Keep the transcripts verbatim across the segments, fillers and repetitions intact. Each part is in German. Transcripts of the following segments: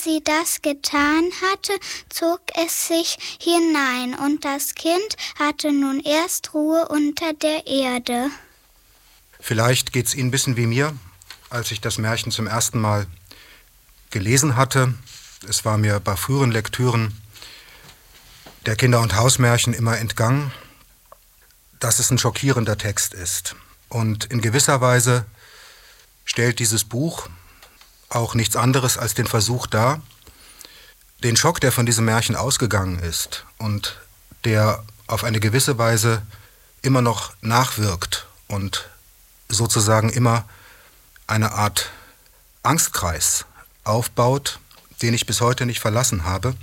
sie das getan hatte, zog es sich hinein, und das Kind hatte nun erst Ruhe unter der Erde. Vielleicht geht's Ihnen ein bisschen wie mir, als ich das Märchen zum ersten Mal gelesen hatte. Es war mir bei früheren Lektüren der Kinder- und Hausmärchen immer entgangen, dass es ein schockierender Text ist. Und in gewisser Weise stellt dieses Buch auch nichts anderes als den Versuch dar, den Schock, der von diesem Märchen ausgegangen ist und der auf eine gewisse Weise immer noch nachwirkt und sozusagen immer eine Art Angstkreis aufbaut, den ich bis heute nicht verlassen habe.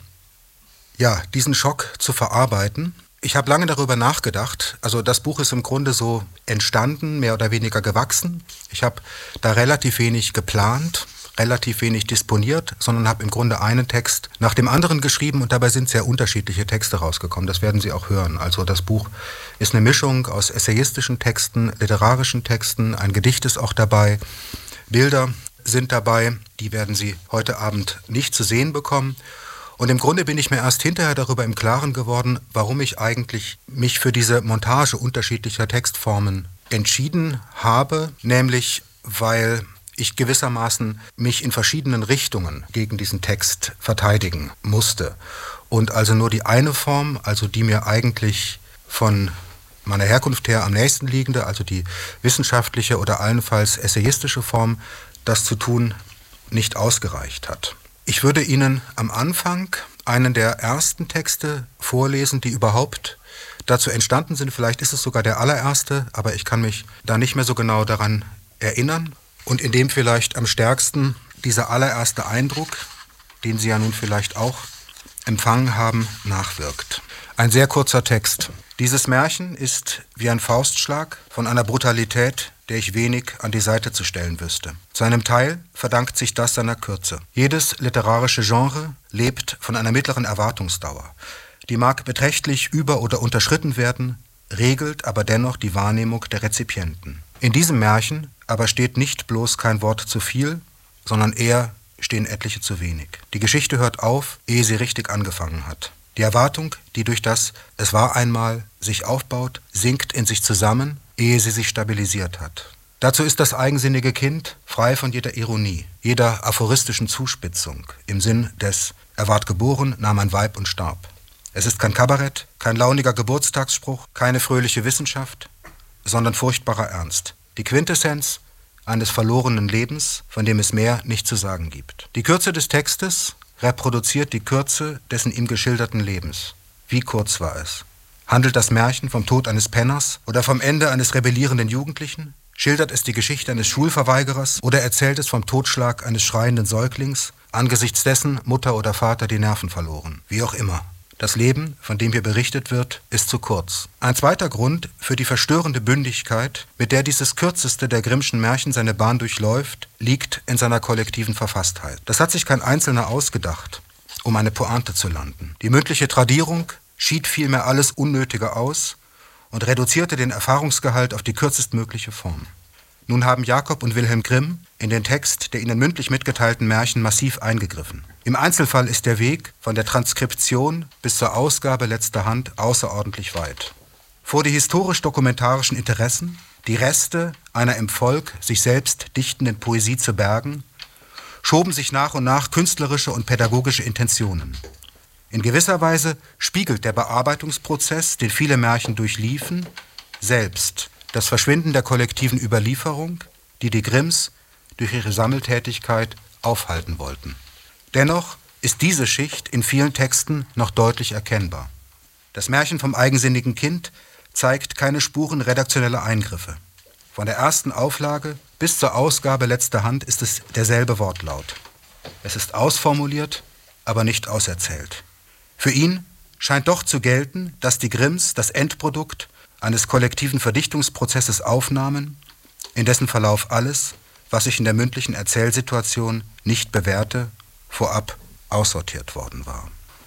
Ja, diesen Schock zu verarbeiten. Ich habe lange darüber nachgedacht. Also das Buch ist im Grunde so entstanden, mehr oder weniger gewachsen. Ich habe da relativ wenig geplant, relativ wenig disponiert, sondern habe im Grunde einen Text nach dem anderen geschrieben, und dabei sind sehr unterschiedliche Texte rausgekommen. Das werden Sie auch hören. Also das Buch ist eine Mischung aus essayistischen Texten, literarischen Texten, ein Gedicht ist auch dabei, Bilder sind dabei, die werden Sie heute Abend nicht zu sehen bekommen. Und im Grunde bin ich mir erst hinterher darüber im Klaren geworden, warum ich eigentlich mich für diese Montage unterschiedlicher Textformen entschieden habe, nämlich weil ich gewissermaßen mich in verschiedenen Richtungen gegen diesen Text verteidigen musste. Und also nur die eine Form, also die mir eigentlich von meiner Herkunft her am nächsten liegende, also die wissenschaftliche oder allenfalls essayistische Form, das zu tun, nicht ausgereicht hat. Ich würde Ihnen am Anfang einen der ersten Texte vorlesen, die überhaupt dazu entstanden sind. Vielleicht ist es sogar der allererste, aber ich kann mich da nicht mehr so genau daran erinnern. Und in dem vielleicht am stärksten dieser allererste Eindruck, den Sie ja nun vielleicht auch empfangen haben, nachwirkt. Ein sehr kurzer Text. Dieses Märchen ist wie ein Faustschlag von einer Brutalität, der ich wenig an die Seite zu stellen wüsste. Zu einem Teil verdankt sich das seiner Kürze. Jedes literarische Genre lebt von einer mittleren Erwartungsdauer. Die mag beträchtlich über- oder unterschritten werden, regelt aber dennoch die Wahrnehmung der Rezipienten. In diesem Märchen aber steht nicht bloß kein Wort zu viel, sondern eher stehen etliche zu wenig. Die Geschichte hört auf, ehe sie richtig angefangen hat. Die Erwartung, die durch das "Es war einmal" sich aufbaut, sinkt in sich zusammen, ehe sie sich stabilisiert hat. Dazu ist das eigensinnige Kind frei von jeder Ironie, jeder aphoristischen Zuspitzung, im Sinn des "Er ward geboren, nahm ein Weib und starb". Es ist kein Kabarett, kein launiger Geburtstagsspruch, keine fröhliche Wissenschaft, sondern furchtbarer Ernst. Die Quintessenz eines verlorenen Lebens, von dem es mehr nicht zu sagen gibt. Die Kürze des Textes reproduziert die Kürze dessen ihm geschilderten Lebens. Wie kurz war es? Handelt das Märchen vom Tod eines Penners oder vom Ende eines rebellierenden Jugendlichen? Schildert es die Geschichte eines Schulverweigerers oder erzählt es vom Totschlag eines schreienden Säuglings, angesichts dessen Mutter oder Vater die Nerven verloren? Wie auch immer. Das Leben, von dem hier berichtet wird, ist zu kurz. Ein zweiter Grund für die verstörende Bündigkeit, mit der dieses kürzeste der Grimmschen Märchen seine Bahn durchläuft, liegt in seiner kollektiven Verfasstheit. Das hat sich kein Einzelner ausgedacht, um eine Pointe zu landen. Die mündliche Tradierung schied vielmehr alles Unnötige aus und reduzierte den Erfahrungsgehalt auf die kürzestmögliche Form. Nun haben Jakob und Wilhelm Grimm in den Text der ihnen mündlich mitgeteilten Märchen massiv eingegriffen. Im Einzelfall ist der Weg von der Transkription bis zur Ausgabe letzter Hand außerordentlich weit. Vor die historisch-dokumentarischen Interessen, die Reste einer im Volk sich selbst dichtenden Poesie zu bergen, schoben sich nach und nach künstlerische und pädagogische Intentionen. In gewisser Weise spiegelt der Bearbeitungsprozess, den viele Märchen durchliefen, selbst das Verschwinden der kollektiven Überlieferung, die die Grimms durch ihre Sammeltätigkeit aufhalten wollten. Dennoch ist diese Schicht in vielen Texten noch deutlich erkennbar. Das Märchen vom eigensinnigen Kind zeigt keine Spuren redaktioneller Eingriffe. Von der ersten Auflage bis zur Ausgabe letzter Hand ist es derselbe Wortlaut. Es ist ausformuliert, aber nicht auserzählt. Für ihn scheint doch zu gelten, dass die Grimms das Endprodukt eines kollektiven Verdichtungsprozesses aufnahmen, in dessen Verlauf alles, was sich in der mündlichen Erzählsituation nicht bewährte, vorab aussortiert worden war.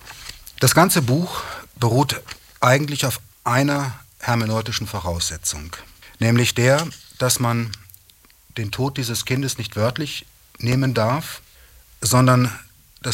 Das ganze Buch beruht eigentlich auf einer hermeneutischen Voraussetzung, nämlich der, dass man den Tod dieses Kindes nicht wörtlich nehmen darf, sondern